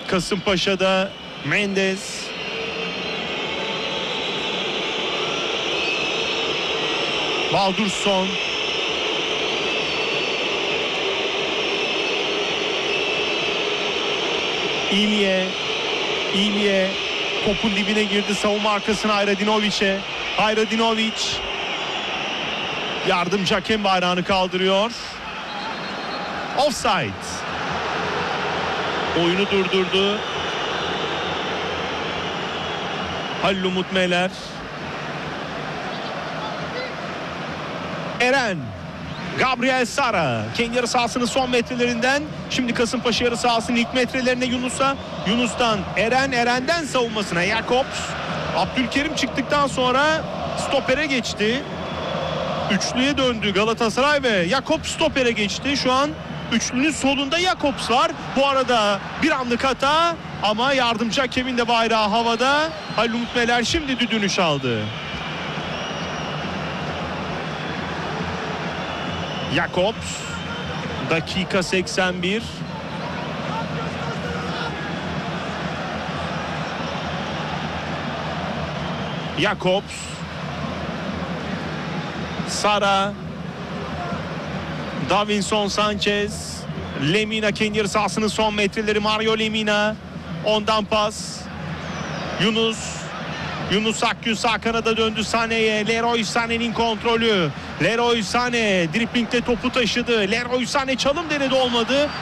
Kasımpaşa'da Mendes. Baldursson. İlye topun dibine girdi, savunma arkasına Hayradinovic yardımcı hakem bayrağını kaldırıyor. Offside. Oyunu durdurdu Halil Umut Meler. Eren, Gabriel Sara kendi yarı sahasının son metrelerinden, şimdi Kasımpaşa yarı sahasının ilk metrelerine Yunus'tan Eren'den savunmasına Jakobs. Abdülkerim çıktıktan sonra stopere geçti. Üçlüye döndü Galatasaray ve Jakobs stopere geçti. Şu an üçlünün solunda Jakobs var. Bu arada bir anlık hata ama yardımcı hakemin de bayrağı havada. Halil Umut Meler şimdi düdüğünü çaldı. Jakobs, dakika 81. Jakobs, Sara, Davinson Sanchez, Lemina kendi yarı sahasının son metreleri, Mario Lemina, ondan pas, Yunus Akgün sağ kanada döndü Sané'ye. Leroy Sané'nin kontrolü. Leroy Sané driplingde topu taşıdı. Leroy Sané çalım denedi, olmadı.